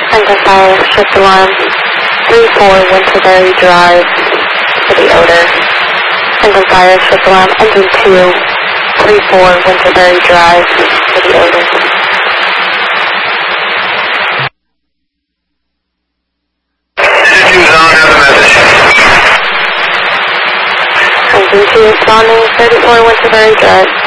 Engine fire, shift alarm, 34 Winterberry Drive for the odor. Engine fire, shift alarm, engine 2, 34 Winterberry Drive for the odor. Engine 2 zone, have a message. Engine 2 responding, 34 Winterberry Drive.